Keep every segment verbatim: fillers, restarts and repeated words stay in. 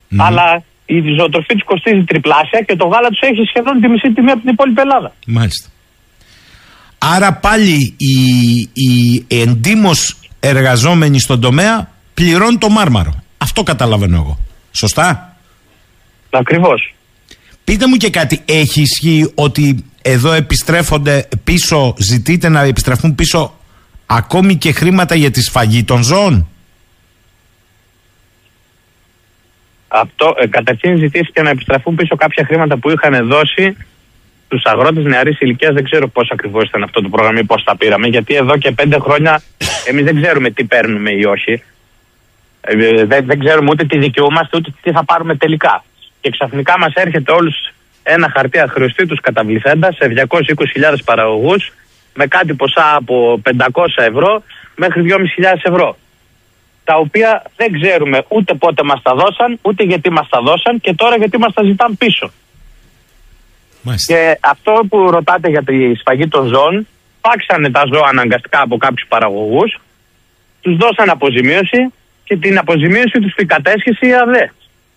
Mm. Αλλά η ζωοτροφή τους κοστίζει τριπλάσια και το γάλα τους έχει σχεδόν τη μισή τιμή από την υπόλοιπη Ελλάδα. Μάλιστα. Άρα πάλι οι, οι εντύμως εργαζόμενοι στον τομέα πληρώνουν το μάρμαρο. Αυτό καταλαβαίνω εγώ. Σωστά? Ακριβώς. Πείτε μου και κάτι, έχει ισχύ ότι εδώ επιστρέφονται πίσω, ζητείτε να επιστρέφουν πίσω ακόμη και χρήματα για τη σφαγή των ζώων? Αυτό, ε, καταρχήν ζητήθηκε να επιστραφούν πίσω κάποια χρήματα που είχαν δώσει τους αγρότες νεαρής ηλικίας. Δεν ξέρω πώς ακριβώς ήταν αυτό το πρόγραμμα ή πώς τα πήραμε, γιατί εδώ και πέντε χρόνια εμείς δεν ξέρουμε τι παίρνουμε ή όχι. Ε, δεν, δεν ξέρουμε ούτε τι δικαιούμαστε ούτε τι θα πάρουμε τελικά. Και ξαφνικά μας έρχεται όλους ένα χαρτί αχρηστήτους καταβληθέντα σε διακόσιες είκοσι χιλιάδες παραγωγούς με κάτι ποσά από πεντακόσια ευρώ μέχρι δυόμισι χιλιάδες ευρώ. Τα οποία δεν ξέρουμε ούτε πότε μας τα δώσαν, ούτε γιατί μας τα δώσαν και τώρα γιατί μας τα ζητάνε πίσω. Μάλιστα. Και αυτό που ρωτάτε για τη σφαγή των ζώων, πάξανε τα ζώα αναγκαστικά από κάποιους παραγωγούς, τους δώσαν αποζημίωση και την αποζημίωση τους την κατέσχεσε η ΑΔΕ.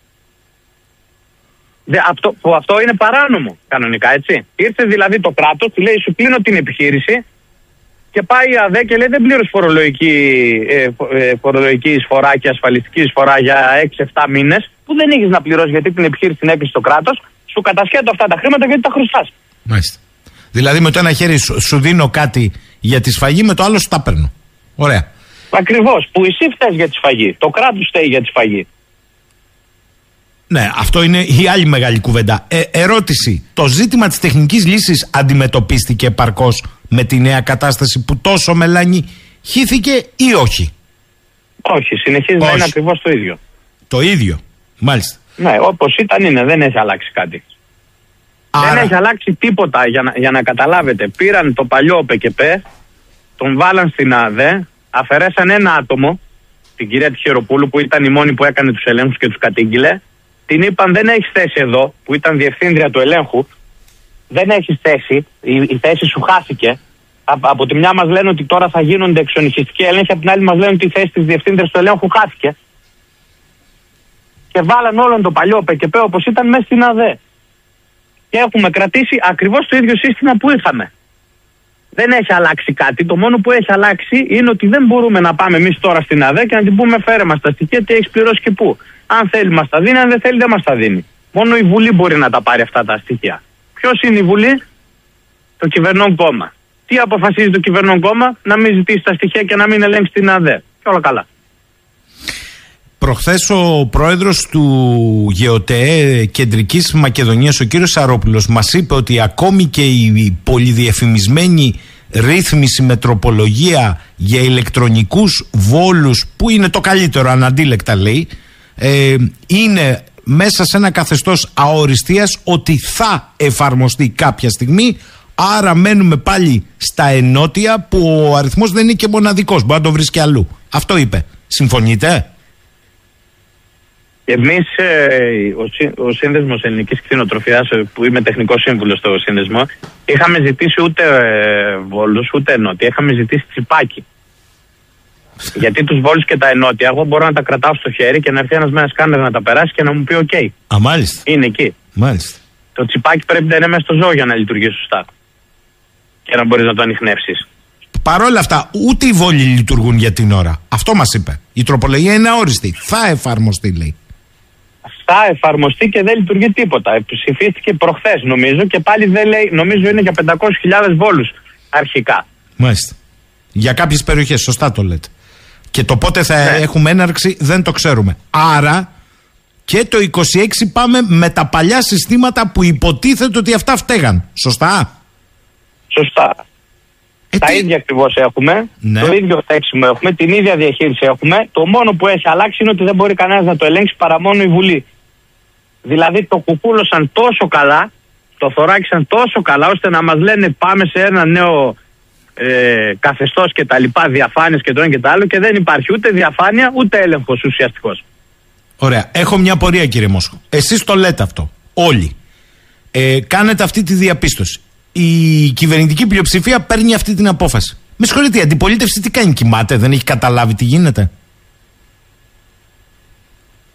Δε, αυτό, που αυτό είναι παράνομο κανονικά, έτσι. Ήρθε δηλαδή το κράτος, του λέει σου κλείνω την επιχείρηση και πάει η ΑΔΕ και λέει δεν πλήρωσε φορολογική, ε, ε, φορολογική εισφορά και ασφαλιστική εισφορά για έξι εφτά μήνες που δεν έχεις να πληρώσεις γιατί την επιχείρηση την έκλεισε το κράτος, σου κατασχέτω αυτά τα χρήματα γιατί τα χρωστάς. Μάλιστα. Δηλαδή με το ένα χέρι σου, σου δίνω κάτι για τη σφαγή, με το άλλο σου τα παίρνω. Ωραία. Ακριβώς. Που εσύ φταίς για τη σφαγή. Το κράτος φταίει για τη σφαγή. Ναι, αυτό είναι η άλλη μεγάλη κουβέντα. Ε, ερώτηση. Το ζήτημα της τεχνικής λύσης αντιμετωπίστηκε επαρκώς με τη νέα κατάσταση που τόσο μελανιχήθηκε ή όχι? Όχι, συνεχίζει όχι. να είναι ακριβώς το ίδιο. Το ίδιο, μάλιστα. Ναι, όπως ήταν είναι, δεν έχει αλλάξει κάτι. Άρα... Δεν έχει αλλάξει τίποτα για να, για να καταλάβετε. Πήραν το παλιό ΟΠΕΚΕΠ, τον βάλαν στην ΑΔΕ, αφαιρέσαν ένα άτομο, την κυρία Τυχεροπούλου που ήταν η μόνη που έκανε τους ελέγχους και τους κατήγγειλε. Την είπαν δεν έχει θέση εδώ, που ήταν διευθύντρια του ελέγχου. Δεν έχει θέση, η, η θέση σου χάθηκε. Α, από τη μια μας λένε ότι τώρα θα γίνονται εξονυχιστικοί έλεγχοι, από την άλλη μας λένε ότι η θέση της διευθύντριας του ελέγχου χάθηκε. Και βάλαν όλον το παλιό ΠΚΠ όπως ήταν μέσα στην ΑΔΕ. Και έχουμε κρατήσει ακριβώς το ίδιο σύστημα που είχαμε. Δεν έχει αλλάξει κάτι. Το μόνο που έχει αλλάξει είναι ότι δεν μπορούμε να πάμε εμείς τώρα στην ΑΔΕ και να την πούμε φέρε μας τα στοιχεία, τι έχεις πληρώσει και πού. Αν θέλει μας τα δίνει, αν δεν θέλει δεν μας τα δίνει. Μόνο η Βουλή μπορεί να τα πάρει αυτά τα στοιχεία. Ποιος είναι η Βουλή? Το κυβερνών κόμμα. Τι αποφασίζει το κυβερνών κόμμα? Να μην ζητήσει τα στοιχεία και να μην ελέγξει την ΑΔΕ. Και όλα καλά. Προχθές ο πρόεδρος του ΓΕΟΤΕ Κεντρικής Μακεδονίας, ο κύριος Σαρόπουλος, μας είπε ότι ακόμη και η πολυδιεφημισμένη ρύθμιση με τροπολογία για ηλεκτρονικούς βόλους, που είναι το καλύτερο αναντίλεκτα λέει, ε, είναι μέσα σε ένα καθεστώς αοριστίας, ότι θα εφαρμοστεί κάποια στιγμή. Άρα μένουμε πάλι στα ενότια που ο αριθμός δεν είναι και μοναδικός, μπορεί να το βρεις και αλλού. Αυτό είπε. Συμφωνείτε? Εμείς, ο, σύ, ο Σύνδεσμος Ελληνικής Κτηνοτροφίας, που είμαι τεχνικός σύμβουλος στο Σύνδεσμο, είχαμε ζητήσει ούτε ε, βόλους ούτε ενότια, είχαμε ζητήσει τσιπάκι. Γιατί τους βόλους και τα ενότια, εγώ μπορώ να τα κρατάω στο χέρι και να έρθει ένας με ένα σκάνερ να τα περάσει και να μου πει οκ. Okay. Α, μάλιστα. Είναι εκεί. Μάλιστα. Το τσιπάκι πρέπει να είναι μέσα στο ζώο για να λειτουργεί σωστά. Και να μπορείς να το ανιχνεύσεις. Παρ' όλα αυτά, ούτε οι βόλοι λειτουργούν για την ώρα. Αυτό μας είπε. Η τροπολογία είναι αόριστη. Θα εφαρμοστεί, λέει. Θα εφαρμοστεί και δεν λειτουργεί τίποτα. Ψηφίστηκε προχθές, νομίζω, και πάλι δεν λέει, νομίζω είναι για πεντακόσιες χιλιάδες βόλους αρχικά. Μάλιστα. Για κάποιες περιοχές, σωστά το λέτε. Και το πότε θα ναι. έχουμε έναρξη δεν το ξέρουμε. Άρα και το είκοσι έξι πάμε με τα παλιά συστήματα που υποτίθεται ότι αυτά φταίγαν. Σωστά. Σωστά. Ε, τα τι... ίδια ακριβώς έχουμε, ναι. Το ίδιο φταίξιμο έχουμε, την ίδια διαχείριση έχουμε. Το μόνο που έχει αλλάξει είναι ότι δεν μπορεί κανένας να το ελέγξει παρά μόνο η Βουλή. Δηλαδή το κουκούλωσαν τόσο καλά, το θωράκισαν τόσο καλά, ώστε να μας λένε πάμε σε ένα νέο ε, καθεστώς και τα λοιπά, διαφάνειες και το ένα και το άλλο, και δεν υπάρχει ούτε διαφάνεια ούτε έλεγχος ουσιαστικός. Ωραία. Έχω μια απορία, κύριε Μόσχο. Εσείς το λέτε αυτό. Όλοι. Ε, κάνετε αυτή τη διαπίστωση. Η κυβερνητική πλειοψηφία παίρνει αυτή την απόφαση. Με συγχωρείτε, η αντιπολίτευση τι κάνει, κοιμάται, δεν έχει καταλάβει τι γίνεται?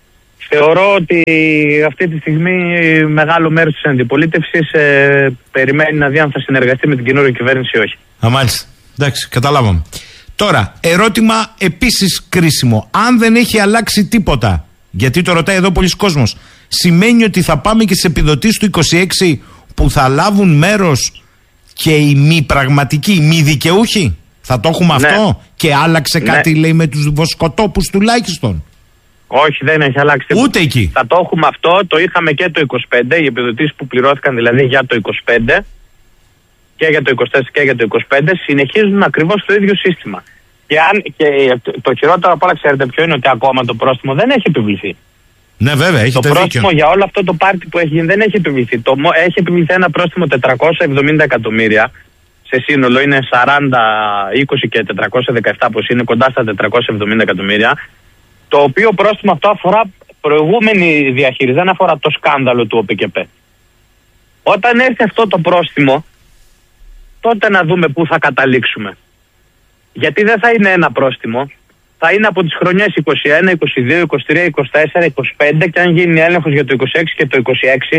Θεωρώ ότι αυτή τη στιγμή μεγάλο μέρος της αντιπολίτευσης ε, περιμένει να δει αν θα συνεργαστεί με την καινούργια κυβέρνηση ή όχι. Α, μάλιστα. Εντάξει, καταλάβαμε. Τώρα, ερώτημα επίσης κρίσιμο. Αν δεν έχει αλλάξει τίποτα, γιατί το ρωτάει εδώ πολλοί κόσμος, σημαίνει ότι θα πάμε και στις επιδοτήσεις του είκοσι έξι που θα λάβουν μέρος και οι μη πραγματικοί, οι μη δικαιούχοι? Θα το έχουμε ναι. αυτό? Και άλλαξε ναι. κάτι, λέει, με τους βοσκοτόπους τουλάχιστον? Όχι, δεν έχει αλλάξει τίποτα. Ούτε εκεί. Θα το έχουμε αυτό, το είχαμε και το είκοσι πέντε, οι επιδοτήσεις που πληρώθηκαν δηλαδή για το είκοσι πέντε και για το είκοσι τέσσερα και για το είκοσι πέντε συνεχίζουν ακριβώς το ίδιο σύστημα. Και, αν, και το χειρότερο από όλα, ξέρετε ποιο είναι? Ότι ακόμα το πρόστιμο δεν έχει επιβληθεί. Ναι, βέβαια, έχει το το πρόστιμο δίκιο. Για όλο αυτό το πάρτι που έχει γίνει δεν έχει επιβληθεί. Το, έχει επιβληθεί ένα πρόστιμο τετρακόσια εβδομήντα εκατομμύρια. Σε σύνολο είναι σαράντα, είκοσι και τετρακόσια δεκαεπτά, πως είναι κοντά στα τετρακόσια εβδομήντα εκατομμύρια. Το οποίο πρόστιμο αυτό αφορά προηγούμενη διαχείριση, δεν αφορά το σκάνδαλο του ΟΠΚΠ. Όταν έρθει αυτό το πρόστιμο, τότε να δούμε πού θα καταλήξουμε. Γιατί δεν θα είναι ένα πρόστιμο, θα είναι από τις χρονιές είκοσι ένα, είκοσι δύο, είκοσι τρία, είκοσι τέσσερα, είκοσι πέντε και αν γίνει έλεγχος για το είκοσι έξι και το είκοσι έξι.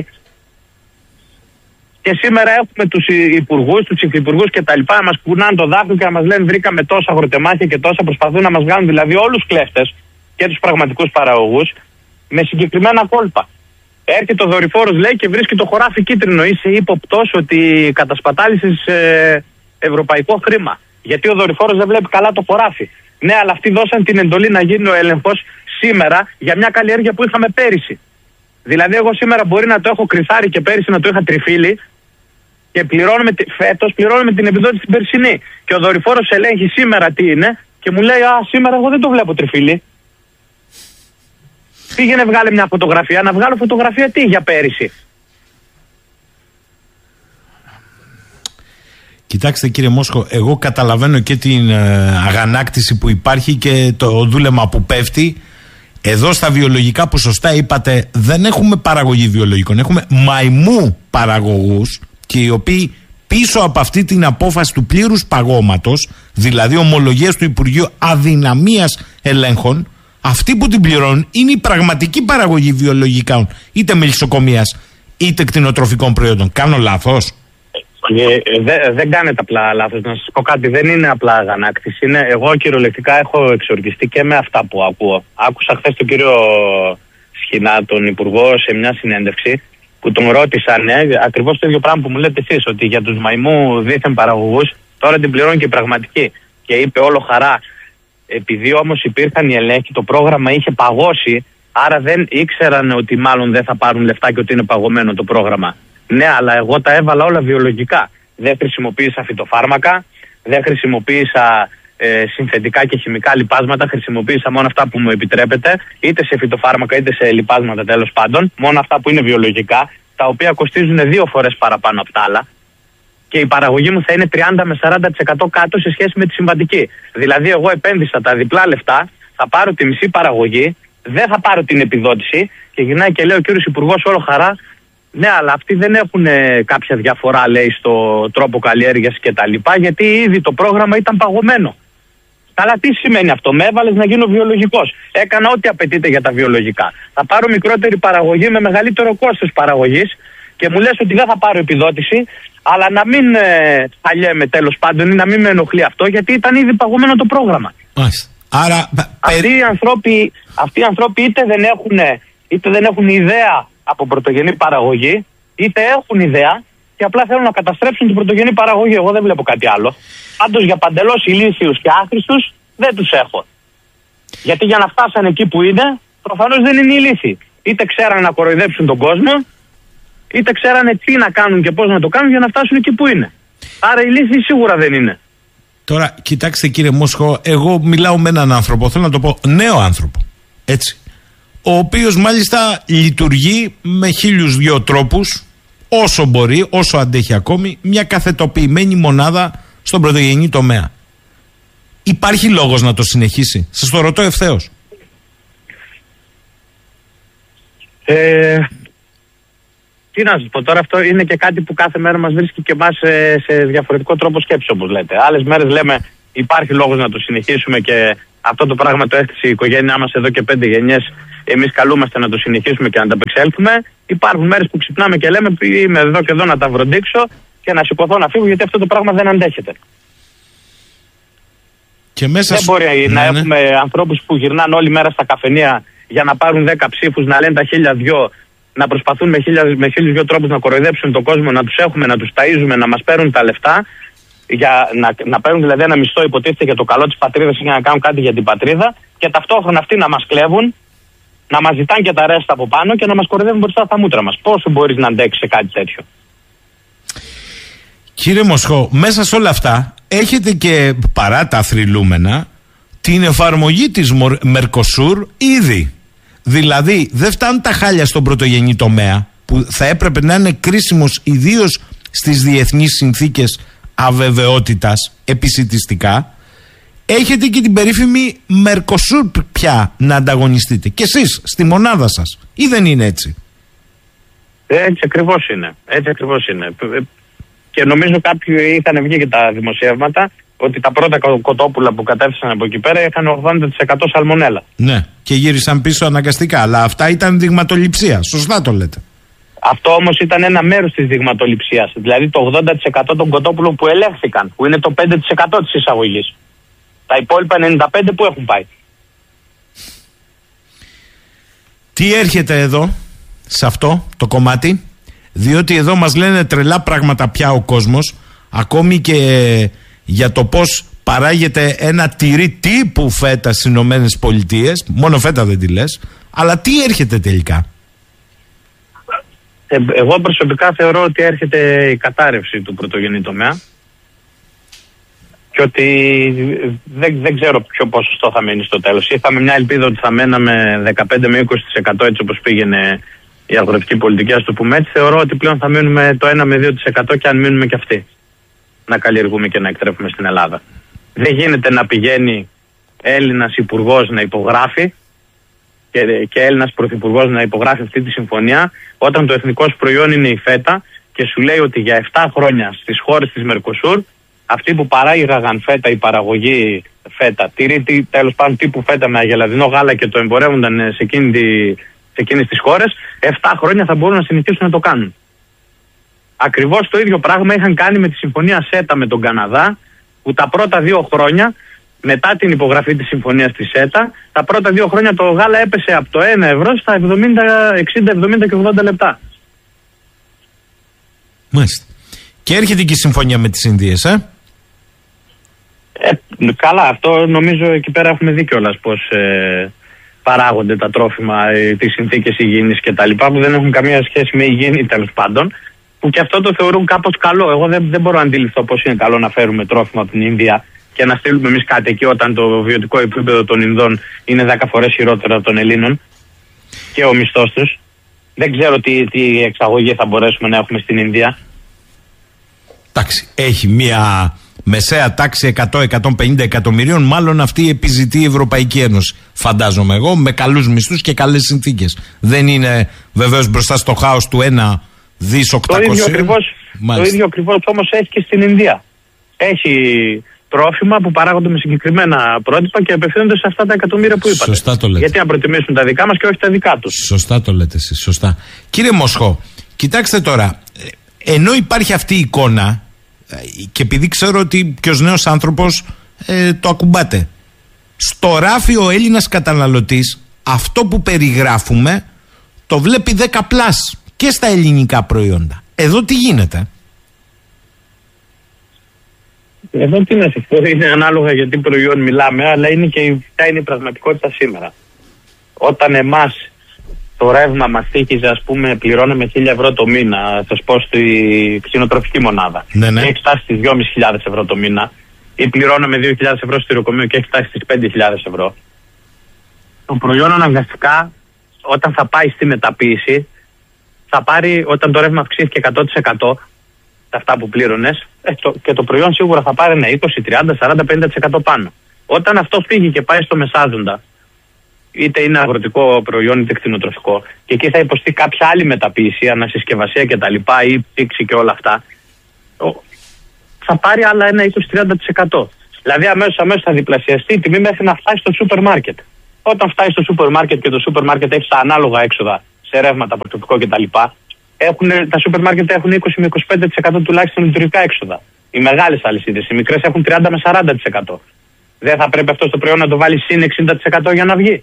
Και σήμερα έχουμε τους υπουργούς, τους υφυπουργούς και τα λοιπά να μας κουνάνε το δάχτυλο και να μας λένε βρήκαμε τόσα αγροτεμάχια και τόσα, προσπαθούν να μας βγάλουν δηλαδή όλους κλέφτες και τους πραγματικούς παραγωγούς με συγκεκριμένα κόλπα. Έρχεται ο δορυφόρος, λέει, και βρίσκει το χωράφι κίτρινο. Είσαι ύποπτος ότι κατασπατάλησες ε, ευρωπαϊκό χρήμα. Γιατί ο δορυφόρος δεν βλέπει καλά το χωράφι. Ναι, αλλά αυτοί δώσαν την εντολή να γίνει ο έλεγχος σήμερα για μια καλλιέργεια που είχαμε πέρυσι. Δηλαδή, εγώ σήμερα μπορεί να το έχω κρυθάρι και πέρυσι να το είχα τριφύλι και πληρώνουμε, φέτος πληρώνουμε την επιδότηση την περσινή. Και ο δορυφόρος ελέγχει σήμερα τι είναι και μου λέει: Α, σήμερα εγώ δεν το βλέπω τριφύλι. Πήγαινε, βγάλε μια φωτογραφία. Να βγάλω φωτογραφία τι για πέρυσι? Κοιτάξτε, κύριε Μόσχο, εγώ καταλαβαίνω και την ε, αγανάκτηση που υπάρχει και το δούλεμα που πέφτει. Εδώ στα βιολογικά που σωστά είπατε, δεν έχουμε παραγωγή βιολογικών, έχουμε μαϊμού παραγωγούς, και οι οποίοι πίσω από αυτή την απόφαση του πλήρους παγώματος, δηλαδή ομολογίες του Υπουργείου αδυναμίας ελέγχων, αυτοί που την πληρώνουν είναι η πραγματική παραγωγή βιολογικών, είτε μελισσοκομείας είτε κτηνοτροφικών προϊόντων. Κάνω λάθος? Ε, δε, δεν κάνετε απλά λάθος. Να σας πω κάτι, δεν είναι απλά αγανάκτηση. Είναι, εγώ κυριολεκτικά έχω εξοργιστεί και με αυτά που ακούω. Άκουσα χθες τον κύριο Σχοινά, τον Υπουργό, σε μια συνέντευξη που τον ρώτησαν ε, ακριβώς το ίδιο πράγμα που μου λέτε εσείς, ότι για τους μαϊμού δίθεν παραγωγούς τώρα την πληρώνει και η πραγματική. Και είπε όλο χαρά, επειδή όμως υπήρχαν οι ελέγχοι, το πρόγραμμα είχε παγώσει, άρα δεν ήξεραν ότι μάλλον δεν θα πάρουν λεφτά και ότι είναι παγωμένο το πρόγραμμα. Ναι, αλλά εγώ τα έβαλα όλα βιολογικά. Δεν χρησιμοποίησα φυτοφάρμακα, δεν χρησιμοποίησα ε, συνθετικά και χημικά λιπάσματα, χρησιμοποίησα μόνο αυτά που μου επιτρέπεται, είτε σε φυτοφάρμακα είτε σε λιπάσματα, τέλος πάντων, μόνο αυτά που είναι βιολογικά, τα οποία κοστίζουν δύο φορές παραπάνω από τα άλλα. Και η παραγωγή μου θα είναι τριάντα με σαράντα τοις εκατό κάτω σε σχέση με τη συμβατική. Δηλαδή, εγώ επένδυσα τα διπλά λεφτά, θα πάρω τη μισή παραγωγή, δεν θα πάρω την επιδότηση και γυρνάει και λέει ο κύριος Υπουργός όλο χαρά. Ναι, αλλά αυτοί δεν έχουν ε, κάποια διαφορά, λέει, στο τρόπο καλλιέργειας και τα λοιπά, γιατί ήδη το πρόγραμμα ήταν παγωμένο. Αλλά τι σημαίνει αυτό? Με έβαλες να γίνω βιολογικός. Έκανα ό,τι απαιτείται για τα βιολογικά. Θα πάρω μικρότερη παραγωγή με μεγαλύτερο κόστος παραγωγής και μου λες ότι δεν θα πάρω επιδότηση, αλλά να μην ε, παλιέμαι τέλος πάντων ή να μην με ενοχλεί αυτό, γιατί ήταν ήδη παγωμένο το πρόγραμμα. Μάλιστα. Άρα, αυτοί, οι ανθρώποι, αυτοί οι άνθρωποι είτε δεν έχουν, είτε δεν έχουν ιδέα από πρωτογενή παραγωγή, είτε έχουν ιδέα και απλά θέλουν να καταστρέψουν την πρωτογενή παραγωγή. Εγώ δεν βλέπω κάτι άλλο. Πάντως για παντελώς ηλίθιους και άχρηστους δεν τους έχω. Γιατί για να φτάσουν εκεί που είναι, προφανώς δεν είναι ηλίθιοι. Είτε ξέρανε να κοροϊδέψουν τον κόσμο, είτε ξέρανε τι να κάνουν και πώς να το κάνουν για να φτάσουν εκεί που είναι. Άρα ηλίθιοι σίγουρα δεν είναι. Τώρα, κοιτάξτε, κύριε Μόσχο, εγώ μιλάω με έναν άνθρωπο, θέλω να το πω νέο άνθρωπο. Έτσι. Ο οποίος μάλιστα λειτουργεί με χίλιους δυο τρόπους, όσο μπορεί, όσο αντέχει ακόμη, μια καθετοποιημένη μονάδα στον πρωτογενή τομέα. Υπάρχει λόγος να το συνεχίσει? Σας το ρωτώ ευθέως. Ε, τι να σας πω τώρα, αυτό είναι και κάτι που κάθε μέρα μας βρίσκει και εμάς σε, σε διαφορετικό τρόπο σκέψης, όπως λέτε. Άλλες μέρες λέμε υπάρχει λόγος να το συνεχίσουμε και Αυτό το πράγμα το έστησε η οικογένειά μας εδώ και πέντε γενιές. Εμείς καλούμαστε να το συνεχίσουμε και να τα απεξέλθουμε. Υπάρχουν μέρες που ξυπνάμε και λέμε είμαι εδώ και εδώ να τα βροντίξω και να σηκωθώ να φύγω, γιατί αυτό το πράγμα δεν αντέχεται. Και μέσα δεν σου... μπορεί ναι, να ναι. έχουμε ανθρώπους που γυρνάνε όλη μέρα στα καφενεία για να πάρουν δέκα ψήφους, να λένε τα χίλια δυο, να προσπαθούν με, χίλια, με χίλιους δυο τρόπους να κοροϊδέψουν τον κόσμο, να τους έχουμε, να τους ταΐζουμε, να μας παίρνουν τα λεφτά, για να, να παίρνουν δηλαδή ένα μισθό υποτίθεται για το καλό της πατρίδας για να κάνουν κάτι για την πατρίδα, και ταυτόχρονα αυτοί να μας κλέβουν, να μας ζητάνε και τα ρέστα από πάνω και να μας κοροϊδεύουν μπροστά στα μούτρα μας. Πόσο μπορείς να αντέξεις σε κάτι τέτοιο? Κύριε Μοσχό, μέσα σε όλα αυτά έχετε και, παρά τα θρυλούμενα, την εφαρμογή της Μερκοσούρ ήδη. Δηλαδή δεν φτάνουν τα χάλια στον πρωτογενή τομέα, που θα έπρεπε να είναι κρίσιμος ιδίως στις διεθνείς συνθήκες αβεβαιότητας επισιτιστικά. Έχετε και την περίφημη Μερκοσούρ πια να ανταγωνιστείτε. Και εσείς στη μονάδα σας. Ή δεν είναι έτσι? Έτσι ακριβώς είναι. Έτσι ακριβώς είναι. Και νομίζω κάποιοι είχαν βγει και τα δημοσιεύματα ότι τα πρώτα κοτόπουλα που κατέφθασαν από εκεί πέρα είχαν ογδόντα τοις εκατό σαλμονέλα. Ναι, και γύρισαν πίσω αναγκαστικά. Αλλά αυτά ήταν δειγματοληψία. Σωστά το λέτε. Αυτό όμως ήταν ένα μέρος της δειγματοληψίας. Δηλαδή το ογδόντα τοις εκατό των κοτόπουλων που ελέγχθηκαν, που είναι το πέντε τοις εκατό της εισαγωγής. Τα υπόλοιπα ενενήντα πέντε που έχουν πάει. Τι έρχεται εδώ, σε αυτό το κομμάτι? Διότι εδώ μας λένε τρελά πράγματα πια ο κόσμος, ακόμη και για το πώς παράγεται ένα τυρί τύπου φέτα στις Ηνωμένες Πολιτείες. Μόνο φέτα δεν τη λες. Αλλά τι έρχεται τελικά? Ε, εγώ προσωπικά θεωρώ ότι έρχεται η κατάρρευση του πρωτογενή τομέα και ότι δεν, δεν ξέρω ποιο ποσοστό θα μείνει στο τέλος. Είχαμε μια ελπίδα ότι θα μέναμε δεκαπέντε με είκοσι τοις εκατό έτσι όπως πήγαινε η αγροτική πολιτική, ας το πούμε έτσι. Θεωρώ ότι πλέον θα μείνουμε το ένα με δύο τοις εκατό και αν μείνουμε και αυτοί να καλλιεργούμε και να εκτρέφουμε στην Ελλάδα. Δεν γίνεται να πηγαίνει Έλληνας υπουργός να υπογράφει και, και Έλληνας πρωθυπουργός να υπογράφει αυτή τη συμφωνία όταν το εθνικό σου προϊόν είναι η φέτα και σου λέει ότι για επτά χρόνια στις χώρες της Μερκοσούρ αυτοί που παράγαγαν φέτα, η παραγωγή φέτα, τυρί, τέλος πάντων τύπου φέτα με αγελαδινό γάλα και το εμπορεύονταν σε, εκείνη τη, σε εκείνες τις χώρες, επτά χρόνια θα μπορούν να συνεχίσουν να το κάνουν. Ακριβώς το ίδιο πράγμα είχαν κάνει με τη συμφωνία ΣΕΤΑ με τον Καναδά, που τα πρώτα δύο χρόνια, μετά την υπογραφή της συμφωνίας της ΣΕΤΑ, τα πρώτα δύο χρόνια το γάλα έπεσε από το ένα ευρώ στα εξήντα, εβδομήντα και ογδόντα λεπτά. Μάλιστα. Και έρχεται και η συμφωνία με τις Ινδίες, ε? ε καλά, αυτό νομίζω εκεί πέρα έχουμε δει κιόλας πως ε, παράγονται τα τρόφιμα, ε, τις συνθήκες υγιεινής και τα λοιπά, που δεν έχουν καμία σχέση με υγιεινή τέλος πάντων, που και αυτό το θεωρούν κάπως καλό. Εγώ δεν, δεν μπορώ να αντιληφθώ πώς είναι καλό να φέρουμε τρόφιμα από την Ινδία και να στείλουμε εμείς κάτι εκεί όταν το βιωτικό επίπεδο των Ινδών είναι δέκα φορές χειρότερο από των Ελλήνων και ο μισθός τους. Δεν ξέρω τι, τι εξαγωγή θα μπορέσουμε να έχουμε στην Ινδία. Εντάξει, έχει μια μεσαία τάξη εκατό με εκατόν πενήντα εκατομμυρίων, μάλλον αυτή επιζητεί η Ευρωπαϊκή Ένωση. Φαντάζομαι εγώ, με καλούς μισθούς και καλές συνθήκες. Δεν είναι βεβαίως μπροστά στο χάος του ένα δις οκτακόσια. Το ίδιο ακριβώς, το ίδιο ακριβώς όμως έχει και στην Ινδία. Έχει τρόφιμα που παράγονται με συγκεκριμένα πρότυπα και απευθύνονται σε αυτά τα εκατομμύρια που είπατε. Σωστά το λέτε. Γιατί να προτιμήσουν τα δικά μας και όχι τα δικά τους. Σωστά το λέτε εσείς, σωστά. Κύριε Μοσχό, κοιτάξτε τώρα, ενώ υπάρχει αυτή η εικόνα και επειδή ξέρω ότι και ως νέος άνθρωπος ε, το ακουμπάτε, στο ράφι ο Έλληνας καταναλωτής αυτό που περιγράφουμε το βλέπει δέκα πλάς και στα ελληνικά προϊόντα. Εδώ τι γίνεται? Εδώ τι να σας πω, είναι ανάλογα για τι προϊόν μιλάμε, αλλά είναι και ποια είναι η πραγματικότητα σήμερα. Όταν εμάς το ρεύμα μας τύχιζε, ας πούμε, πληρώναμε χίλια ευρώ το μήνα, θα σας πω στη κτηνοτροφική μονάδα, ναι, ναι. και έχει φτάσει στις δυόμισι χιλιάδες ευρώ το μήνα, ή πληρώναμε δύο χιλιάδες ευρώ στο τυροκομείο και έχει φτάσει στις πέντε χιλιάδες ευρώ. Το προϊόν αναγκαστικά, όταν θα πάει στη μεταποίηση, θα πάρει, όταν το ρεύμα αυξήθηκε εκατό τοις εκατό, τα αυτά που πλήρωνες, ε, το, και το προϊόν σίγουρα θα πάρει ένα είκοσι, τριάντα, σαράντα, πενήντα τοις εκατό πάνω. Όταν αυτό φύγει και πάει στο μεσάζοντα, είτε είναι αγροτικό προϊόν είτε κτηνοτροφικό, και εκεί θα υποστεί κάποια άλλη μεταποίηση, ανασυσκευασία κτλ. Ή ψήξη και όλα αυτά, θα πάρει άλλα ένα είκοσι με τριάντα τοις εκατό. Δηλαδή αμέσως, αμέσως θα διπλασιαστεί η τιμή μέχρι να φτάσει στο σούπερ μάρκετ. Όταν φτάσει στο σούπερ μάρκετ και το σούπερ μάρκετ έχει τα ανάλογα έξοδα σε ρεύματα, προσωπικό κτλ., τα σούπερ μάρκετ έχουν είκοσι με είκοσι πέντε τοις εκατό τουλάχιστον λειτουργικά έξοδα. Οι μεγάλες αλυσίδες, οι μικρές έχουν τριάντα με σαράντα τοις εκατό. Δεν θα πρέπει αυτό το προϊόν να το βάλει συν εξήντα τοις εκατό για να βγει?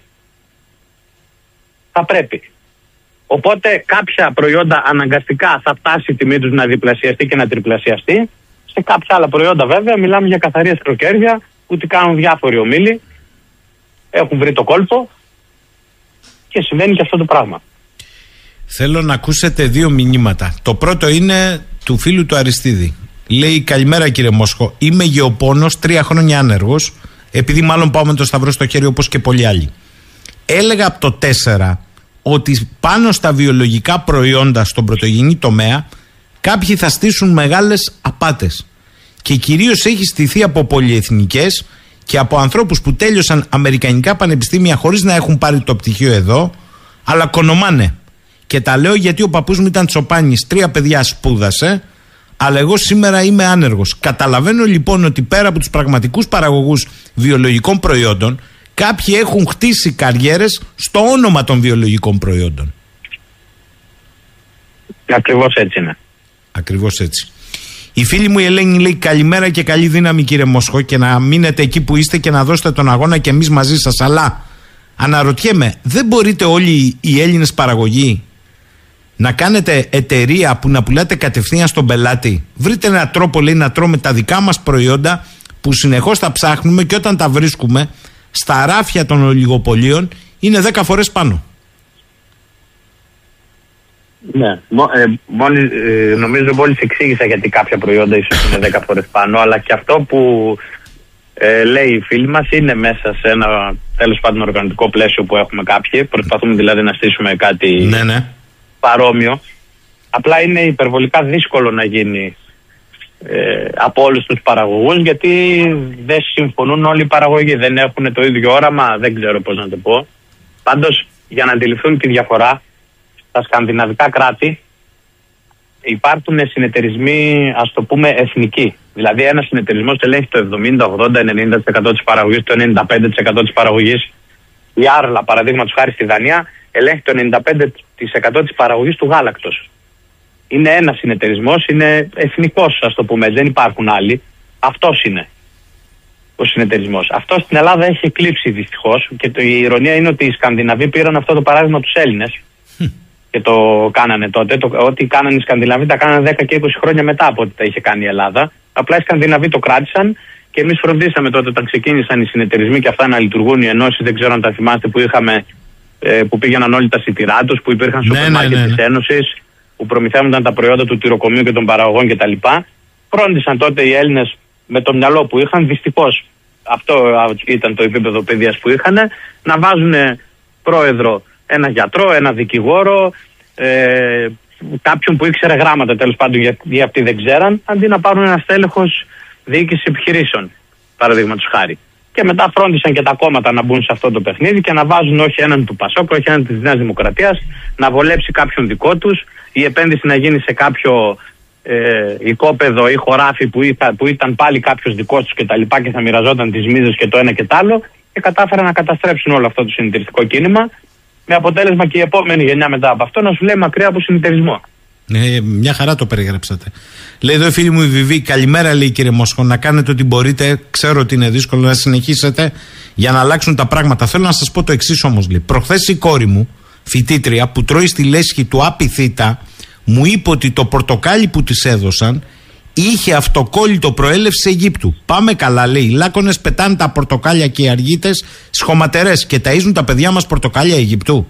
Θα πρέπει. Οπότε κάποια προϊόντα αναγκαστικά θα φτάσει η τιμή τους να διπλασιαστεί και να τριπλασιαστεί. Σε κάποια άλλα προϊόντα βέβαια μιλάμε για καθαρή αστροκέρδεια, που τι κάνουν διάφοροι ομίλοι, έχουν βρει το κόλπο και συμβαίνει και αυτό το πράγμα. Θέλω να ακούσετε δύο μηνύματα. Το πρώτο είναι του φίλου του Αριστίδη. Λέει: καλημέρα κύριε Μόσχο, είμαι γεωπόνος, τρία χρόνια άνεργος, επειδή μάλλον πάω με το σταυρό στο χέρι όπως και πολλοί άλλοι. Έλεγα από το τέσσερα ότι πάνω στα βιολογικά προϊόντα στον πρωτογενή τομέα κάποιοι θα στήσουν μεγάλες απάτες. Και κυρίως έχει στηθεί από πολυεθνικές και από ανθρώπους που τέλειωσαν αμερικανικά πανεπιστήμια χωρίς να έχουν πάρει το πτυχίο εδώ, αλλά κονομάνε. Και τα λέω γιατί ο παππούς μου ήταν Τσοπάνης, τρία παιδιά σπούδασε, αλλά εγώ σήμερα είμαι άνεργος. Καταλαβαίνω λοιπόν ότι πέρα από τους πραγματικούς παραγωγούς βιολογικών προϊόντων, κάποιοι έχουν χτίσει καριέρες στο όνομα των βιολογικών προϊόντων. Ακριβώς έτσι είναι. Ακριβώς έτσι. Η φίλη μου η Ελένη λέει: καλημέρα και καλή δύναμη κύριε Μόσχο, και να μείνετε εκεί που είστε και να δώσετε τον αγώνα και εμείς μαζί σας. Αλλά αναρωτιέμαι, δεν μπορείτε όλοι οι Έλληνες παραγωγοί να κάνετε εταιρεία που να πουλάτε κατευθείαν στον πελάτη? Βρείτε έναν τρόπο, λέει, να τρώμε τα δικά μας προϊόντα που συνεχώς τα ψάχνουμε και όταν τα βρίσκουμε στα ράφια των ολιγοπολίων είναι δέκα φορές πάνω. Ναι, ε, μόλις, ε, νομίζω μόλις εξήγησα γιατί κάποια προϊόντα ίσως είναι δέκα φορές πάνω, αλλά και αυτό που ε, λέει η φίλη μας είναι μέσα σε ένα τέλος πάντων οργανωτικό πλαίσιο που έχουμε κάποιοι. Προσπαθούμε δηλαδή να στήσουμε κάτι ναι, ναι. παρόμοιο. Απλά είναι υπερβολικά δύσκολο να γίνει ε, από όλους τους παραγωγούς, γιατί δεν συμφωνούν όλοι οι παραγωγοί, δεν έχουν το ίδιο όραμα, δεν ξέρω πώς να το πω. Πάντως, για να αντιληφθούν τη διαφορά, στα σκανδιναβικά κράτη υπάρχουν συνεταιρισμοί, ας το πούμε, εθνικοί. Δηλαδή ένας συνεταιρισμός ελέγχει το εβδομήντα, ογδόντα, ενενήντα τοις εκατό της παραγωγής, το ενενήντα πέντε τοις εκατό της παραγωγής. Η Άρλα, παραδείγματος χάρη στη Δανία, ελέγχει το ενενήντα πέντε τοις εκατό της παραγωγής του γάλακτος. Είναι ένας συνεταιρισμός, είναι εθνικός, ας το πούμε, δεν υπάρχουν άλλοι. Αυτός είναι ο συνεταιρισμός. Αυτό στην Ελλάδα έχει εκλείψει δυστυχώς, και το, η ειρωνία είναι ότι οι Σκανδιναβοί πήραν αυτό το παράδειγμα τους Έλληνες και το κάνανε τότε. Το, ό,τι κάνανε οι Σκανδιναβοί τα κάνανε δέκα και είκοσι χρόνια μετά από ό,τι τα είχε κάνει η Ελλάδα. Απλά οι Σκανδιναβοί το κράτησαν και εμείς φροντίσαμε τότε όταν ξεκίνησαν οι συνεταιρισμοί και αυτά να λειτουργούν, οι ενώσεις, δεν ξέρω αν τα θυμάστε, που είχαμε, ε, που πήγαιναν όλοι τα σιτηρά τους, που υπήρχαν στο σούπερ μάρκετ της Ένωσης, που προμηθεύονταν τα προϊόντα του τυροκομείου και των παραγωγών κτλ. Φρόντισαν τότε οι Έλληνες με το μυαλό που είχαν, δυστυχώς αυτό ήταν το επίπεδο παιδείας που είχαν, να βάζουν πρόεδρο ένα γιατρό, ένα δικηγόρο, ε, κάποιον που ήξερε γράμματα τέλος πάντων, γιατί αυτοί δεν ξέραν, αντί να πάρουν ένα στέλεχος διοίκηση επιχειρήσεων, παραδείγματος χάρη. Και μετά φρόντισαν και τα κόμματα να μπουν σε αυτό το παιχνίδι και να βάζουν όχι έναν του Πασόκ, όχι έναν της Νέας Δημοκρατίας, να βολέψει κάποιον δικό τους, η επένδυση να γίνει σε κάποιο ε, οικόπεδο ή χωράφι που, ήταν, που ήταν πάλι κάποιος δικός τους κτλ. Και, και θα μοιραζόταν τις μίζες και το ένα και το άλλο, και κατάφεραν να καταστρέψουν όλο αυτό το συνεταιριστικό κίνημα, με αποτέλεσμα και η επόμενη γενιά μετά από αυτό να σου λέει μακριά από συνεταιρισμό. Ναι, μια χαρά το περιγράψατε. Λέει εδώ η φίλη μου η Βιβί: καλημέρα, λέει κύριε Μόσχο, να κάνετε ό,τι μπορείτε. Ξέρω ότι είναι δύσκολο, να συνεχίσετε για να αλλάξουν τα πράγματα. Θέλω να σας πω το εξής όμως. Προχθές η κόρη μου, φοιτήτρια, που τρώει στη λέσχη του Απιθύτα, μου είπε ότι το πορτοκάλι που της έδωσαν είχε αυτοκόλλητο προέλευση Αιγύπτου. Πάμε καλά, λέει. Οι λάκωνες πετάνε τα πορτοκάλια και οι αργίτες σχωματερές και ταΐζουν τα παιδιά μας πορτοκάλια Αιγυπτού.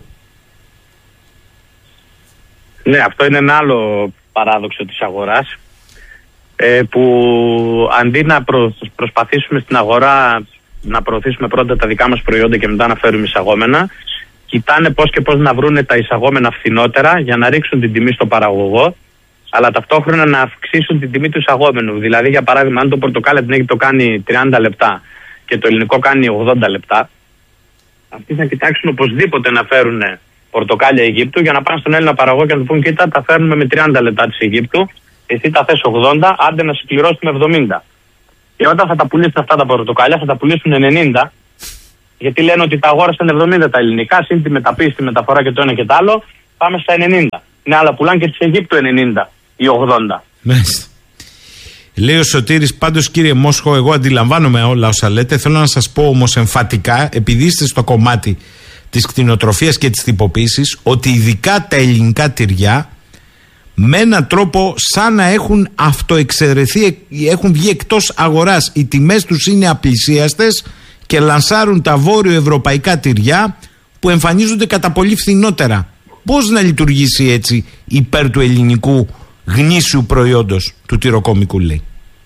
Ναι, αυτό είναι ένα άλλο παράδοξο της αγοράς, ε, που αντί να προ, προσπαθήσουμε στην αγορά να προωθήσουμε πρώτα τα δικά μας προϊόντα και μετά να φέρουμε εισαγόμενα, κοιτάνε πώς και πώς να βρούνε τα εισαγόμενα φθηνότερα για να ρίξουν την τιμή στο παραγωγό, αλλά ταυτόχρονα να αυξήσουν την τιμή του εισαγόμενου. Δηλαδή, για παράδειγμα, αν το πορτοκάλι από την Αίγυπτο κάνει τριάντα λεπτά και το ελληνικό κάνει ογδόντα λεπτά, αυτοί θα κοιτάξουν οπωσδήποτε να φέρουν πορτοκάλια Αιγύπτου για να πάνε στον Έλληνα παραγωγό και να του πούν: κοίτα, τα φέρνουμε με τριάντα λεπτά της Αιγύπτου, εσύ τα θες ογδόντα, άντε να συμπληρώσουμε εβδομήντα. Και όταν θα τα πουλήσουν αυτά τα πορτοκάλια, θα τα πουλήσουν ενενήντα, γιατί λένε ότι τα αγόρασαν εβδομήντα τα ελληνικά, συν τη μεταποίηση, τη μεταφορά και το ένα και το άλλο, πάμε στα ενενήντα. Ναι, αλλά πουλάνε και της Αιγύπτου ενενήντα ή ογδόντα. Μάλιστα. Λέει ο Σωτήρης, πάντως κύριε Μόσχο, εγώ αντιλαμβάνομαι όλα όσα λέτε. Θέλω να σας πω όμως εμφατικά, επειδή είστε στο κομμάτι της κτηνοτροφίας και της τυποποίησης, ότι ειδικά τα ελληνικά τυριά με έναν τρόπο σαν να έχουν αυτοεξαιρεθεί, έχουν βγει εκτός αγοράς. Οι τιμές τους είναι απλησίαστες και λανσάρουν τα βόρειο-ευρωπαϊκά τυριά που εμφανίζονται κατά πολύ φθηνότερα. Πώς να λειτουργήσει έτσι υπέρ του ελληνικού γνήσιου προϊόντος του τυροκομικού, λέει?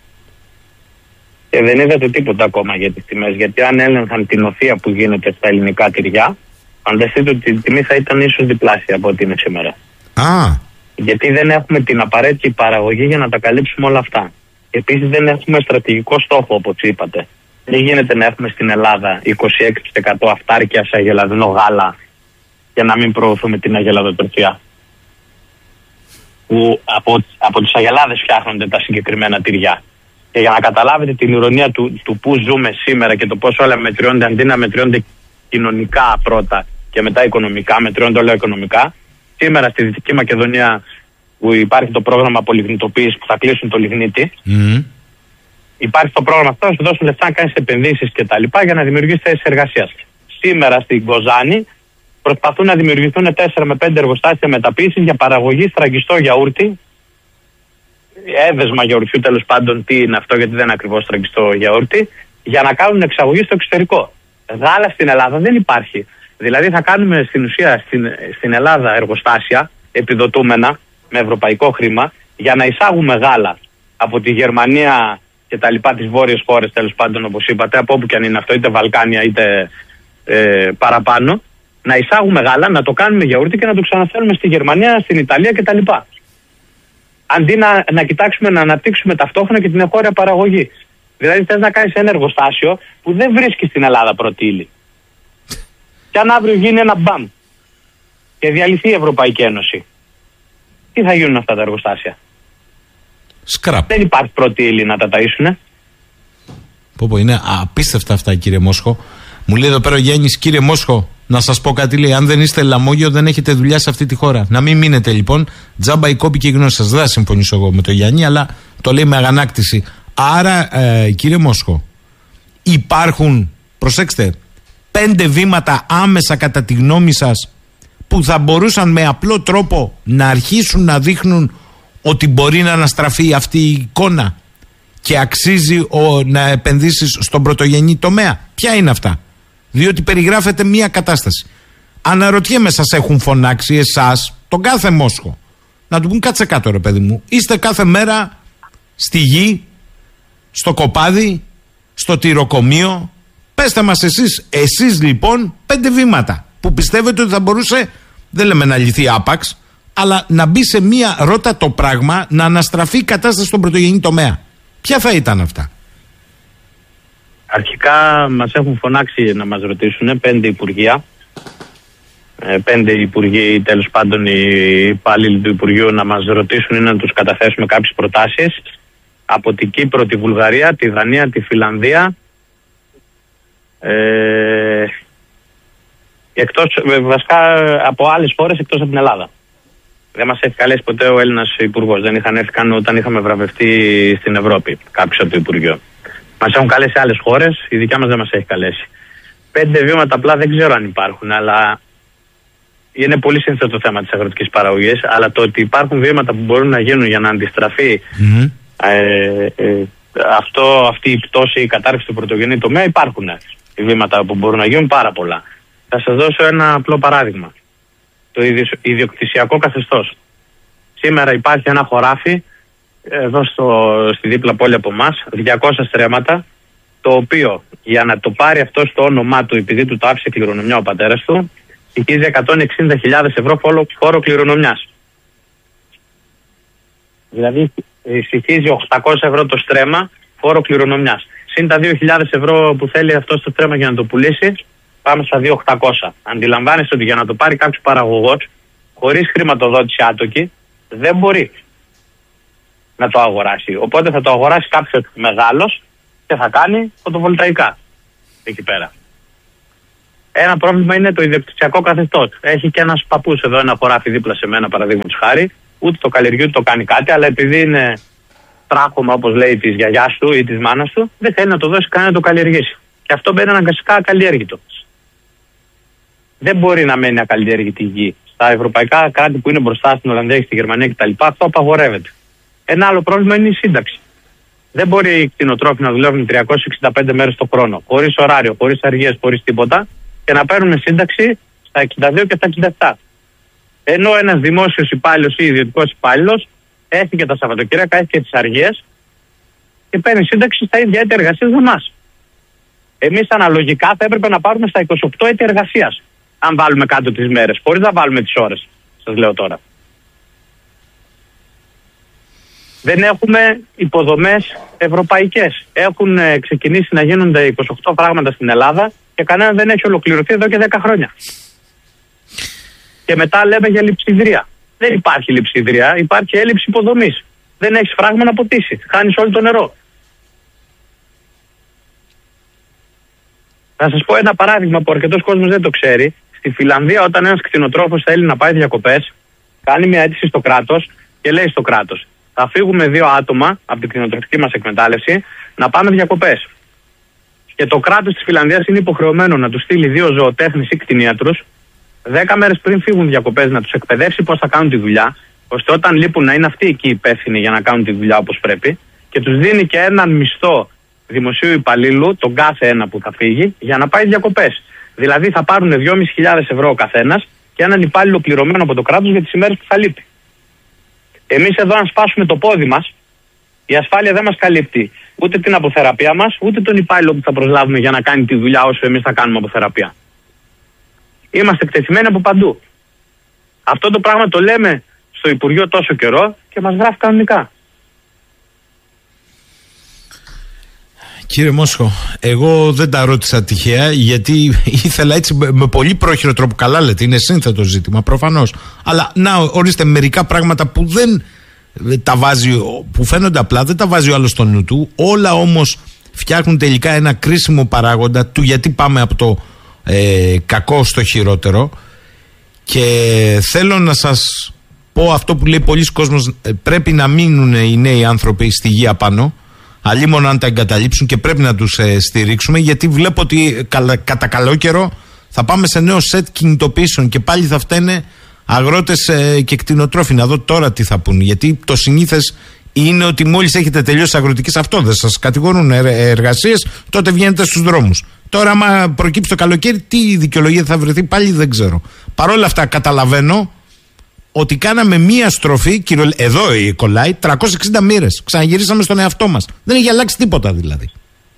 Και δεν είδατε τίποτα ακόμα για τις τιμές, γιατί αν έλεγχαν την οθεία που γίνεται στα ελληνικά τυριά, φανταστείτε ότι η τιμή θα ήταν ίσως διπλάσια από ό,τι είναι σήμερα. Α. Γιατί δεν έχουμε την απαραίτητη παραγωγή για να τα καλύψουμε όλα αυτά. Επίσης δεν έχουμε στρατηγικό στόχο, όπως είπατε. Δεν γίνεται να έχουμε στην Ελλάδα είκοσι έξι τοις εκατό αυτάρκεια σε αγελαδινό γάλα για να μην προωθούμε την αγελαδοτροφία. Που από, από τις αγελάδες φτιάχνονται τα συγκεκριμένα τυριά. Και για να καταλάβετε την ηρωνία του, του που ζούμε σήμερα και το πώς όλα μετριώνται, αντί να μετριώνται κοινωνικά πρώτα και μετά οικονομικά, μετριώνται όλα οικονομικά. Σήμερα στη Δυτική Μακεδονία, που υπάρχει το πρόγραμμα απολιγνητοποίησης που θα κλείσουν το λιγνίτη, mm. υπάρχει το πρόγραμμα αυτό, να σου δώσουν λεφτά να κάνεις επενδύσεις κτλ. Για να δημιουργήσεις θέσεις εργασίας. Σήμερα στην Κοζάνη προσπαθούν να δημιουργηθούν τέσσερα με πέντε εργοστάσια μεταποίησης για παραγωγή στραγγιστό γιαούρτι, έδεσμα γιαουρτιού τέλος πάντων, τι είναι αυτό, γιατί δεν είναι ακριβώς στραγγιστό γιαούρτι, για να κάνουν εξαγωγή στο εξωτερικό. Γάλα στην Ελλάδα δεν υπάρχει. Δηλαδή θα κάνουμε στην ουσία στην, στην Ελλάδα εργοστάσια επιδοτούμενα με ευρωπαϊκό χρήμα για να εισάγουμε γάλα από τη Γερμανία και τα λοιπά, τις βόρειες χώρες τέλος πάντων, όπως είπατε, από όπου και αν είναι αυτό, είτε Βαλκάνια είτε ε, παραπάνω, να εισάγουμε γάλα, να το κάνουμε γιαούρτι και να το ξαναφέρουμε στη Γερμανία, στην Ιταλία κτλ. Αντί να, να κοιτάξουμε να αναπτύξουμε ταυτόχρονα και την εγχώρια παραγωγή. Δηλαδή θες να κάνεις ένα εργοστάσιο που δεν βρίσκει στην Ελλάδα πρώτη ύλη. Και αν αύριο γίνει ένα μπαμ και διαλυθεί η Ευρωπαϊκή Ένωση, τι θα γίνουν αυτά τα εργοστάσια? Σκραπ. Δεν υπάρχει πρώτη ύλη να τα ταΐσουνε. Πω πω, είναι απίστευτα αυτά, κύριε Μόσχο. Μου λέει εδώ πέρα ο Γιάννης, κύριε Μόσχο, να σας πω κάτι, λέει, αν δεν είστε λαμόγιο δεν έχετε δουλειά σε αυτή τη χώρα. Να μην μείνετε λοιπόν, τζάμπα η κόπη και η γνώση σας. Δεν θα συμφωνήσω εγώ με τον Γιάννη, αλλά το λέει με αγανάκτηση. Άρα, ε, κύριε Μόσχο, υπάρχουν, προσέξτε, πέντε βήματα άμεσα κατά τη γνώμη σας που θα μπορούσαν με απλό τρόπο να αρχίσουν να δείχνουν ότι μπορεί να αναστραφεί αυτή η εικόνα και αξίζει ο, να επενδύσεις στον πρωτογενή τομέα. Ποια είναι αυτά? Διότι περιγράφεται μία κατάσταση. Αναρωτιέμαι, σας έχουν φωνάξει εσάς, τον κάθε Μόσχο, να του πούν κάτσε κάτω ρε παιδί μου, είστε κάθε μέρα στη γη, στο κοπάδι, στο τυροκομείο, πέστε μας εσείς, εσείς λοιπόν πέντε βήματα που πιστεύετε ότι θα μπορούσε, δεν λέμε να λυθεί άπαξ, αλλά να μπει σε μία ρότα το πράγμα, να αναστραφεί η κατάσταση στον πρωτογενή τομέα. Ποια θα ήταν αυτά? Αρχικά μας έχουν φωνάξει να μας ρωτήσουν πέντε υπουργεία, πέντε υπουργοί, τέλος πάντων οι υπάλληλοι του Υπουργείου, να μας ρωτήσουν ή να τους καταθέσουμε κάποιες προτάσεις από την Κύπρο, τη Βουλγαρία, τη Δανία, τη Φιλανδία, ε, εκτός, βασικά από άλλες χώρες εκτός από την Ελλάδα. Δεν μας έχει καλέσει ποτέ ο Έλληνας υπουργός, δεν είχαν έρθει καν όταν είχαμε βραβευτεί στην Ευρώπη κάποιος από το Υπουργείο. Μας έχουν καλέσει άλλες χώρες, η δικιά μας δεν μας έχει καλέσει. Πέντε βήματα απλά δεν ξέρω αν υπάρχουν, αλλά είναι πολύ σύνθετο το θέμα της αγροτικής παραγωγής, αλλά το ότι υπάρχουν βήματα που μπορούν να γίνουν για να αντιστραφεί mm-hmm. ε, ε, αυτό, αυτή η πτώση, η κατάρρευση του πρωτογενή τομέα, υπάρχουν βήματα που μπορούν να γίνουν πάρα πολλά. Θα σας δώσω ένα απλό παράδειγμα. Το ιδιοκτησιακό καθεστώς. Σήμερα υπάρχει ένα χωράφι εδώ στο, στη δίπλα πόλη από εμάς, διακόσια στρέμματα, το οποίο για να το πάρει αυτό στο όνομά του, επειδή του το άφησε κληρονομιά ο πατέρας του, στοιχίζει εκατόν εξήντα χιλιάδες ευρώ φόρο, φόρο κληρονομιάς. Δηλαδή στοιχίζει οκτακόσια ευρώ το στρέμμα φόρο κληρονομιάς. Συν τα δύο χιλιάδες ευρώ που θέλει αυτό το στρέμμα για να το πουλήσει, πάμε στα δύο χιλιάδες οκτακόσια. Αντιλαμβάνεστε ότι για να το πάρει κάποιος παραγωγός, χωρίς χρηματοδότηση άτοκη, δεν μπορεί να το αγοράσει. Οπότε θα το αγοράσει κάποιος μεγάλος και θα κάνει φωτοβολταϊκά εκεί πέρα. Ένα πρόβλημα είναι το ιδιοκτησιακό καθεστώς. Έχει και ένας παππούς εδώ ένα χωράφι δίπλα σε μένα, παραδείγματος χάρη, ούτε το καλλιεργεί ούτε το κάνει κάτι, αλλά επειδή είναι τράχωμα, όπως λέει, της γιαγιάς του ή της μάνας του, δεν θέλει να το δώσει κανένα να το καλλιεργήσει. Και αυτό μπαίνει αναγκαστικά ακαλλιέργητο. Δεν μπορεί να μένει ακαλλιέργητη γη. Στα ευρωπαϊκά κράτη που είναι μπροστά, στην Ολλανδία και στη Γερμανία κτλ., αυτό απαγορεύεται. Ένα άλλο πρόβλημα είναι η σύνταξη. Δεν μπορεί οι κτηνοτρόφοι να δουλεύουν τριακόσιες εξήντα πέντε μέρες το χρόνο, χωρίς ωράριο, χωρίς αργίες, χωρίς τίποτα, και να παίρνουν σύνταξη στα εξήντα δύο και στα εξήντα επτά. Ενώ ένας δημόσιος υπάλληλος ή ιδιωτικός υπάλληλος έχει και τα Σαββατοκύριακα, έχει και τις αργίες και παίρνει σύνταξη στα ίδια έτη εργασίας με εμάς. Εμείς αναλογικά θα έπρεπε να πάρουμε στα είκοσι οκτώ έτη εργασίας, αν βάλουμε κάτω τις μέρες, χωρίς να βάλουμε τις ώρες. Σας λέω τώρα. Δεν έχουμε υποδομές ευρωπαϊκές. Έχουν ε, ξεκινήσει να γίνονται είκοσι οκτώ πράγματα στην Ελλάδα και κανένα δεν έχει ολοκληρωθεί εδώ και δέκα χρόνια. Και μετά λέμε για λειψιδρία. Δεν υπάρχει λειψιδρία, υπάρχει έλλειψη υποδομής. Δεν έχεις φράγμα να ποτίσεις. Χάνεις όλο το νερό. Θα σας πω ένα παράδειγμα που αρκετός κόσμος δεν το ξέρει. Στη Φιλανδία, όταν ένας κτηνοτρόφος θέλει να πάει διακοπές, κάνει μια αίτηση στο κράτος και λέει στο κράτος: θα φύγουμε δύο άτομα από την κτηνοτροφική μας εκμετάλλευση να πάμε διακοπές. Και το κράτος της Φιλανδίας είναι υποχρεωμένο να τους στείλει δύο ζωοτέχνες ή κτηνίατρους δέκα μέρες πριν φύγουν διακοπές, να τους εκπαιδεύσει πώς θα κάνουν τη δουλειά, ώστε όταν λείπουν να είναι αυτοί εκεί υπεύθυνοι για να κάνουν τη δουλειά όπως πρέπει, και τους δίνει και έναν μισθό δημοσίου υπαλλήλου, τον κάθε ένα που θα φύγει, για να πάει διακοπές. Δηλαδή θα πάρουν δυόμισι χιλιάδες ευρώ ο καθένας και έναν υπάλληλο πληρωμένο από το κράτος για τις ημέρες που θα λείπει. Εμείς εδώ, αν σπάσουμε το πόδι μας, η ασφάλεια δεν μας καλύπτει ούτε την αποθεραπεία μας, ούτε τον υπάλληλο που θα προσλάβουμε για να κάνει τη δουλειά όσο εμείς θα κάνουμε αποθεραπεία. Είμαστε εκτεθειμένοι από παντού. Αυτό το πράγμα το λέμε στο Υπουργείο τόσο καιρό και μας γράφει κανονικά. Κύριε Μόσχο, εγώ δεν τα ρώτησα τυχαία, γιατί ήθελα έτσι με πολύ πρόχειρο τρόπο. Καλά λέτε, είναι σύνθετο ζήτημα προφανώς. Αλλά να ορίστε μερικά πράγματα που δεν τα βάζει, που φαίνονται απλά, δεν τα βάζει ο άλλος στο νου του. Όλα όμως φτιάχνουν τελικά ένα κρίσιμο παράγοντα του γιατί πάμε από το ε, κακό στο χειρότερο. Και θέλω να σας πω αυτό που λέει πολλοί κόσμος: ε, πρέπει να μείνουν οι νέοι άνθρωποι στη γη απάνω. Αλλήμον αν τα εγκαταλείψουν, και πρέπει να τους ε, στηρίξουμε, γιατί βλέπω ότι καλα, κατά καλό καιρό θα πάμε σε νέο σετ κινητοποιήσεων και πάλι θα φταίνε αγρότες ε, και κτηνοτρόφοι. Να δω τώρα τι θα πούν, γιατί το συνήθες είναι ότι μόλις έχετε τελειώσει αγροτικής, αυτό δεν σας κατηγορούν εργασίες, τότε βγαίνετε στους δρόμους. Τώρα άμα προκύψει το καλοκαίρι, τι δικαιολογία θα βρεθεί πάλι δεν ξέρω. Παρ' όλα αυτά καταλαβαίνω ότι κάναμε μία στροφή, κύριο, εδώ κολλάει, τριακόσιες εξήντα μοίρες. Ξαναγυρίσαμε στον εαυτό μας. Δεν έχει αλλάξει τίποτα δηλαδή.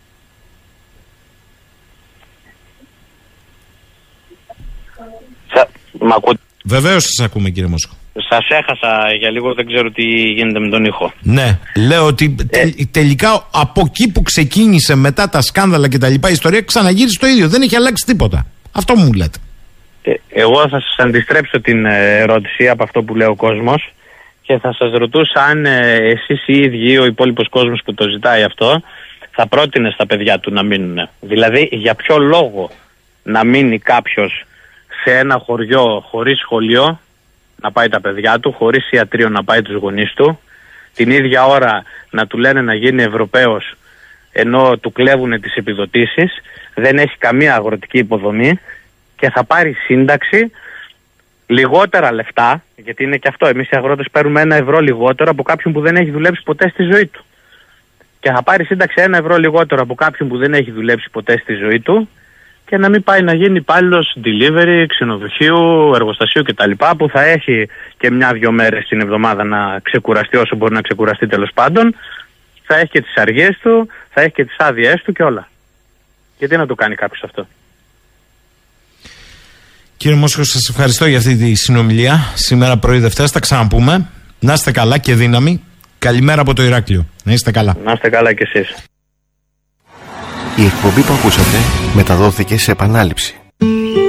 Σα... Μ' ακούτε? Βεβαίως σας ακούμε, κύριε Μόσχο. Σας έχασα για λίγο, δεν ξέρω τι γίνεται με τον ήχο. Ναι, λέω ότι ε. τε, τελικά από εκεί που ξεκίνησε μετά τα σκάνδαλα και τα λοιπά η ιστορία, ξαναγύρισε το ίδιο. Δεν έχει αλλάξει τίποτα. Αυτό μου λέτε. Ε, εγώ θα σας αντιστρέψω την ερώτηση από αυτό που λέει ο κόσμος και θα σας ρωτούσα αν ε, εσείς οι ίδιοι, ο υπόλοιπος κόσμος που το ζητάει αυτό, θα πρότεινε στα παιδιά του να μείνουν. Δηλαδή, για ποιο λόγο να μείνει κάποιος σε ένα χωριό χωρίς σχολείο, να πάει τα παιδιά του, χωρίς ιατρείο να πάει τους γονείς του, την ίδια ώρα να του λένε να γίνει Ευρωπαίος ενώ του κλέβουν τις επιδοτήσεις, δεν έχει καμία αγροτική υποδομή και θα πάρει σύνταξη λιγότερα λεφτά, γιατί είναι και αυτό, εμείς οι αγρότες παίρνουμε ένα ευρώ λιγότερο από κάποιον που δεν έχει δουλέψει ποτέ στη ζωή του. Και θα πάρει σύνταξη ένα ευρώ λιγότερο από κάποιον που δεν έχει δουλέψει ποτέ στη ζωή του και να μην πάει να γίνει υπάλληλος delivery, ξενοδοχείου, εργοστασίου κτλ. Που θα έχει και μια-δυο μέρες την εβδομάδα να ξεκουραστεί όσο μπορεί να ξεκουραστεί, τέλος πάντων. Θα έχει και τις αργίες του, θα έχει και τις άδειές του και όλα. Γιατί να το κάνει κάποιος αυτό? Κύριε Μόσχο, σας ευχαριστώ για αυτή τη συνομιλία. Σήμερα πρωί Δευτέρα θα ξαναπούμε. Να είστε καλά και δύναμη. Καλημέρα από το Ηράκλειο. Να είστε καλά. Να είστε καλά κι εσείς. Η εκπομπή που ακούσατε μεταδόθηκε σε επανάληψη.